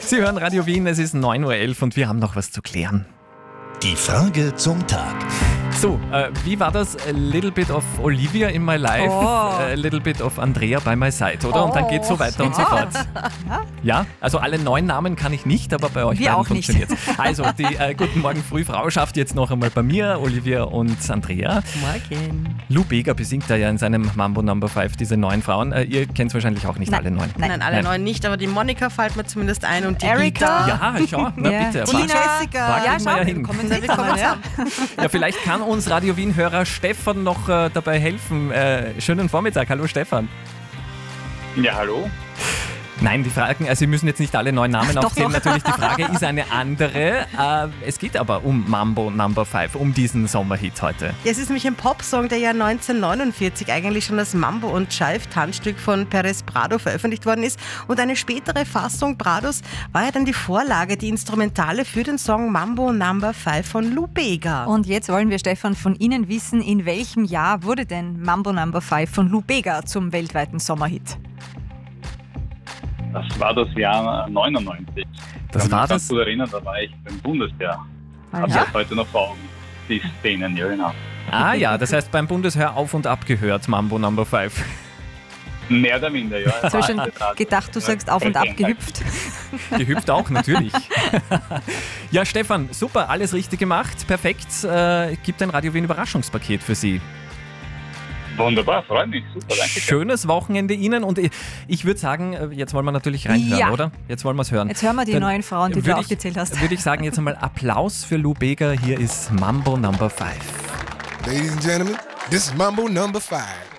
Sie hören Radio Wien, es ist 9.11 Uhr und wir haben noch was zu klären. Die Frage zum Tag. So, wie war das? A little bit of Olivia in my life, a little bit of Andrea by my side, oder? Und dann geht's so weiter und so fort. Ja, also alle 9 Namen kann ich nicht, aber bei euch beiden funktioniert es. Also, die Guten Morgen Frühfrauschaft jetzt noch einmal bei mir, Olivia und Andrea. Morgen. Lou Bega besingt da ja in seinem Mambo No. 5 diese 9 Frauen. Ihr kennt wahrscheinlich auch nicht alle 9. Nein, alle 9 nicht, aber die Monika fällt mir zumindest ein und die Erika. Ja, schau, na bitte. Und die Jessica. Ja, schau, ja, vielleicht kann uns Radio Wien-Hörer Stefan noch dabei helfen. Schönen Vormittag. Hallo Stefan. Ja, hallo. Nein, die Fragen, also Sie müssen jetzt nicht alle 9 Namen aufzählen. Natürlich, die Frage ist eine andere. Es geht aber um Mambo No. 5, um diesen Sommerhit heute. Ja, es ist nämlich ein Popsong, der ja 1949 eigentlich schon als Mambo- und Jive-Tanzstück von Perez Prado veröffentlicht worden ist. Und eine spätere Fassung Prados war ja dann die Vorlage, die Instrumentale für den Song Mambo No. 5 von Lou Bega. Und jetzt wollen wir, Stefan, von Ihnen wissen, in welchem Jahr wurde denn Mambo No. 5 von Lou Bega zum weltweiten Sommerhit? Das war das Jahr 99. Das war das? Ich kann mich erinnern, da war ich beim Bundesheer. Ah, Habe ja? ich heute noch vor Augen. Die Szenen, ja genau. Ah ja, das heißt beim Bundesheer auf und ab gehört, Mambo No. 5. Mehr oder minder, ja. Jetzt habe ich schon gedacht, du sagst auf und ab gehüpft. Gehüpft auch, natürlich. Ja, Stefan, super, alles richtig gemacht, perfekt. Gibt ein Radio Wien Überraschungspaket für Sie. Wunderbar, freut mich, super, danke. Schönes Wochenende Ihnen und ich würde sagen, jetzt wollen wir natürlich reinhören, Ja. oder? Jetzt wollen wir es hören. Jetzt hören wir die Dann 9 Frauen, die du würde aufgezählt hast. Würde ich sagen, jetzt einmal Applaus für Lou Bega. Hier ist Mambo No. 5. Ladies and gentlemen, this is Mambo No. 5.